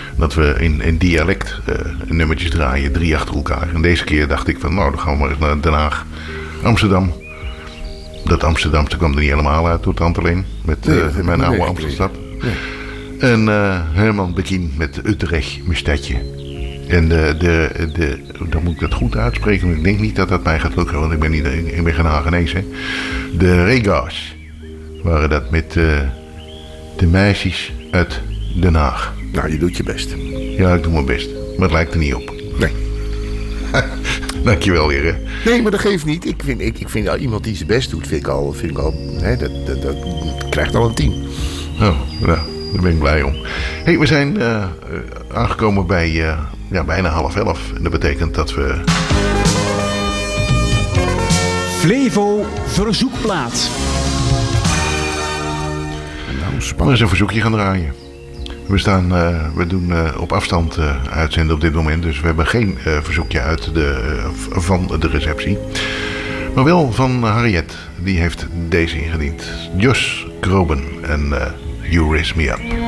Dat we in dialect nummertjes draaien, 3 achter elkaar. En deze keer dacht ik van, nou, dan gaan we maar eens naar Den Haag. Amsterdam. Dat Amsterdamse kwam er niet helemaal uit door Tante Leen. Met mijn oude Amsterdam. Nee. En Herman Bekien met Utrecht, mijn stadje. En dan moet ik dat goed uitspreken. Maar ik denk niet dat dat mij gaat lukken. Want ik ben geen Hagenees, hè. De Rega's waren dat met de meisjes uit Den Haag. Nou, je doet je best. Ja, ik doe mijn best. Maar het lijkt er niet op. Nee. Dankjewel weer, hè. Nee, maar dat geeft niet. Ik vind iemand die zijn best doet, vind ik al hè, dat krijgt al een 10. Oh, nou, daar ben ik blij om. Hey, we zijn aangekomen bij bijna 10:30. En dat betekent dat we... Flevo verzoekplaat. Nou, We spannend. eens een verzoekje gaan draaien. We doen op afstand uitzenden op dit moment. Dus we hebben geen verzoekje van de receptie. Maar wel van Harriet. Die heeft deze ingediend. Jos Groben en You Raise Me Up.